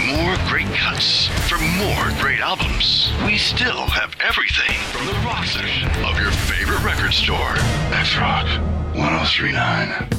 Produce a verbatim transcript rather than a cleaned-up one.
more great cuts, for more great albums, we still have everything from the rock section of your favorite record store. That's Rock one oh three point nine.